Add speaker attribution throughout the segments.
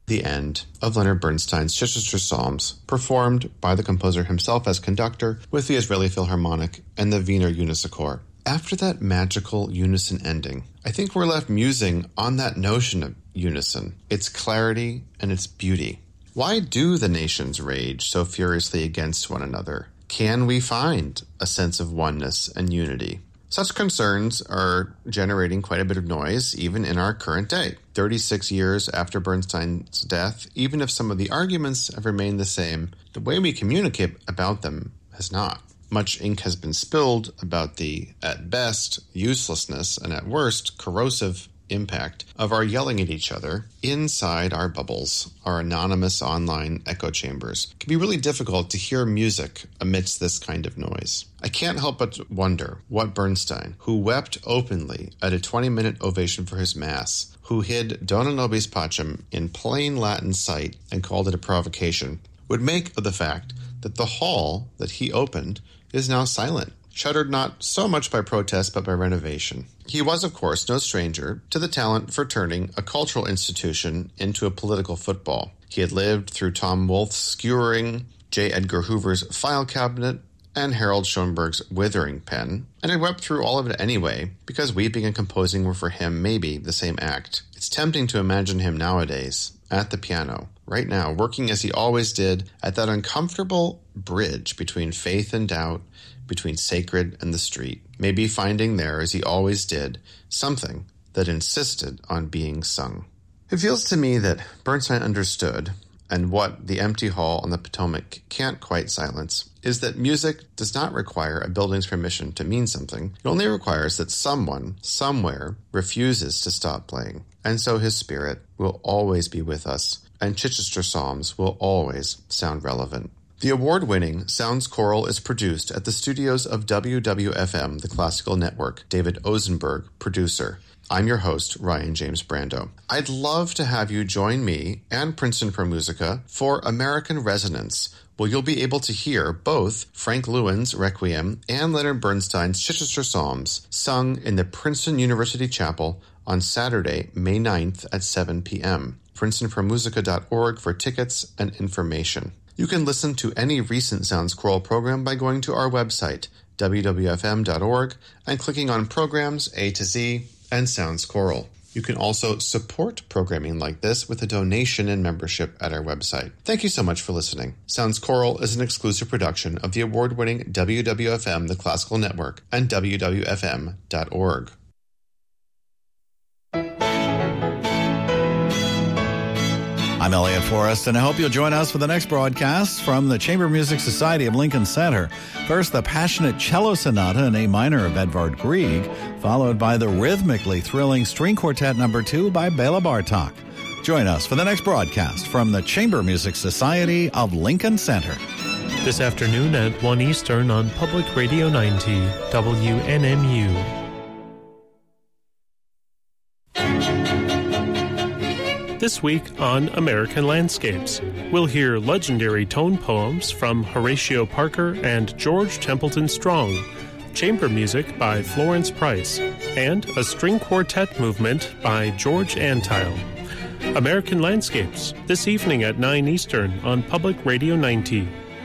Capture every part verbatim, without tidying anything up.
Speaker 1: the end of Leonard Bernstein's Chichester Psalms, performed by the composer himself as conductor with the Israeli Philharmonic and the Wiener Unisochor. After that magical unison ending, I think we're left musing on that notion of unison, its clarity and its beauty. Why do the nations rage so furiously against one another? Can we find a sense of oneness and unity? Such concerns are generating quite a bit of noise even in our current day. thirty-six years after Bernstein's death, even if some of the arguments have remained the same, the way we communicate about them has not. Much ink has been spilled about the, at best, uselessness and at worst, corrosive impact of our yelling at each other inside our bubbles, our anonymous online echo chambers. It can be really difficult to hear music amidst this kind of noise. I can't help but wonder what Bernstein, who wept openly at a twenty-minute ovation for his mass, who hid Dona Nobis Pacem in plain Latin sight and called it a provocation, would make of the fact that the hall that he opened is now silent, shuttered not so much by protest but by renovation. He was, of course, no stranger to the talent for turning a cultural institution into a political football. He had lived through Tom Wolfe's skewering, J. Edgar Hoover's file cabinet, and Harold Schoenberg's withering pen, and had wept through all of it anyway, because weeping and composing were for him maybe the same act. It's tempting to imagine him nowadays, at the piano, right now, working as he always did at that uncomfortable bridge between faith and doubt, between sacred and the street, maybe finding there, as he always did, something that insisted on being sung. It feels to me that Bernstein understood, and what the empty hall on the Potomac can't quite silence, is that music does not require a building's permission to mean something. It only requires that someone, somewhere, refuses to stop playing. And so his spirit will always be with us, and Chichester Psalms will always sound relevant. The award-winning Sounds Choral is produced at the studios of W W F M, the Classical Network. David Ozenberg, producer. I'm your host, Ryan James Brando. I'd love to have you join me and Princeton Pro Musica for American Resonance, where you'll be able to hear both Frank Lewin's Requiem and Leonard Bernstein's Chichester Psalms sung in the Princeton University Chapel on Saturday, May ninth at seven p.m. princeton pro musica dot org for tickets and information. You can listen to any recent Sounds Choral program by going to our website, w w f m dot org, and clicking on Programs A to Z and Sounds Choral. You can also support programming like this with a donation and membership at our website. Thank you so much for listening. Sounds Choral is an exclusive production of the award-winning W W F M, the Classical Network, and w w f m dot org.
Speaker 2: I'm Elliot Forrest, and I hope you'll join us for the next broadcast from the Chamber Music Society of Lincoln Center. First, the passionate cello sonata in A minor of Edvard Grieg, followed by the rhythmically thrilling string quartet number two by Bela Bartok. Join us for the next broadcast from the Chamber Music Society of Lincoln Center.
Speaker 3: This afternoon at one Eastern on Public Radio ninety, W N M U. This week on American Landscapes, we'll hear legendary tone poems from Horatio Parker and George Templeton Strong, chamber music by Florence Price, and a string quartet movement by George Antile. American Landscapes, this evening at nine Eastern on Public Radio ninety.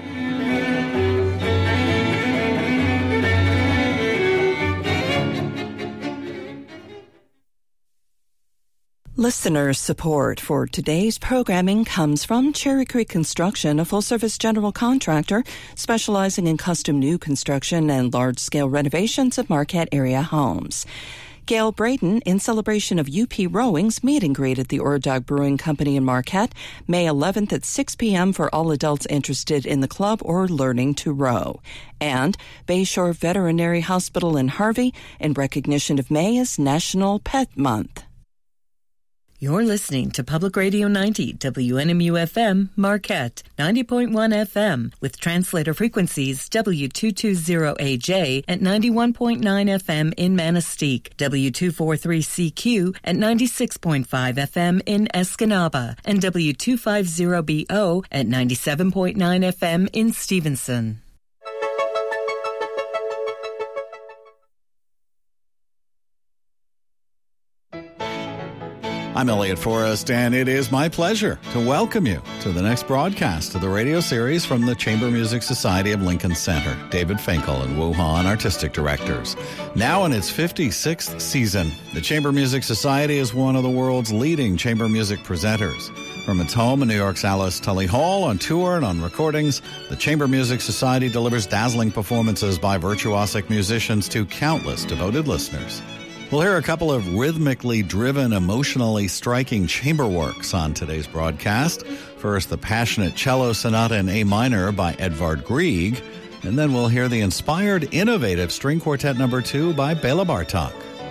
Speaker 4: Listener support for today's programming comes from Cherry Creek Construction, a full-service general contractor specializing in custom new construction and large-scale renovations of Marquette area homes. Gail Braden, in celebration of U P Rowing's meet and greet at the Ordog Brewing Company in Marquette, May eleventh at six p.m. for all adults interested in the club or learning to row. And Bayshore Veterinary Hospital in Harvey, in recognition of May as National Pet Month.
Speaker 5: You're listening to Public Radio ninety, W N M U F M, Marquette, ninety point one F M, with translator frequencies W two twenty A J at ninety-one point nine F M in Manistee, W two forty-three C Q at ninety-six point five F M in Escanaba, and W two fifty B O at ninety-seven point nine F M in Stevenson.
Speaker 2: I'm Elliot Forrest, and it is my pleasure to welcome you to the next broadcast of the radio series from the Chamber Music Society of Lincoln Center. David Finkel and Wu Han, artistic directors. Now in its fifty-sixth season, the Chamber Music Society is one of the world's leading chamber music presenters. From its home in New York's Alice Tully Hall, on tour and on recordings, the Chamber Music Society delivers dazzling performances by virtuosic musicians to countless devoted listeners. We'll hear a couple of rhythmically driven, emotionally striking chamber works on today's broadcast. First, the passionate cello sonata in A minor by Edvard Grieg, and then we'll hear the inspired, innovative string quartet number two by Bela Bartok.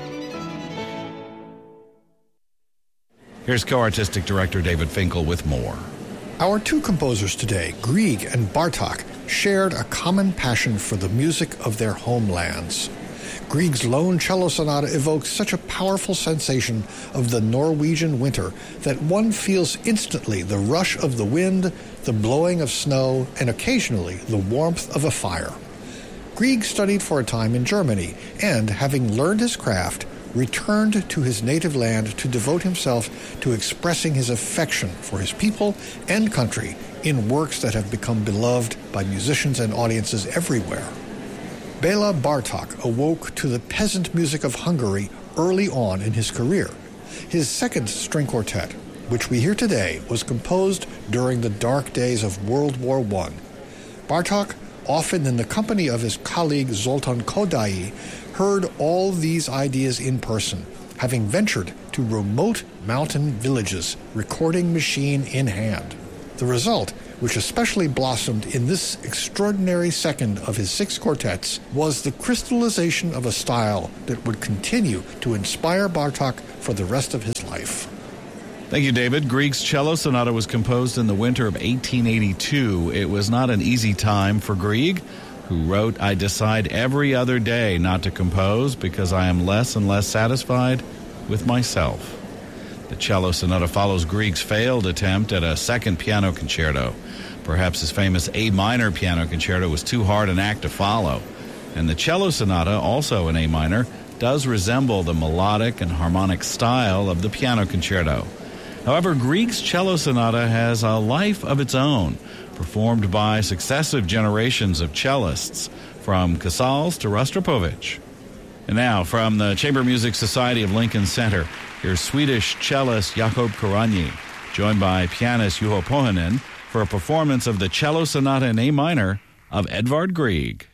Speaker 2: Here's co-artistic director David Finkel with more.
Speaker 6: Our two composers today, Grieg and Bartok, shared a common passion for the music of their homelands. Grieg's lone cello sonata evokes such a powerful sensation of the Norwegian winter that one feels instantly the rush of the wind, the blowing of snow, and occasionally the warmth of a fire. Grieg studied for a time in Germany and, having learned his craft, returned to his native land to devote himself to expressing his affection for his people and country in works that have become beloved by musicians and audiences everywhere. Bela Bartok awoke to the peasant music of Hungary early on in his career. His second string quartet, which we hear today, was composed during the dark days of World War One. Bartok, often in the company of his colleague Zoltan Kodály, heard all these ideas in person, having ventured to remote mountain villages, recording machine in hand. The result, which especially blossomed in this extraordinary second of his six quartets, was the crystallization of a style that would continue to inspire Bartok for the rest of his life.
Speaker 2: Thank you, David. Grieg's cello sonata was composed in the winter of eighteen eighty-two. It was not an easy time for Grieg, who wrote, "I decide every other day not to compose because I am less and less satisfied with myself." The cello sonata follows Grieg's failed attempt at a second piano concerto. Perhaps his famous A minor piano concerto was too hard an act to follow. And the cello sonata, also in A minor, does resemble the melodic and harmonic style of the piano concerto. However, Grieg's cello sonata has a life of its own, performed by successive generations of cellists, from Casals to Rostropovich. And now, from the Chamber Music Society of Lincoln Center, here's Swedish cellist Jakob Kuranyi, joined by pianist Juho Pohjonen, for a performance of the cello sonata in A minor of Edvard Grieg.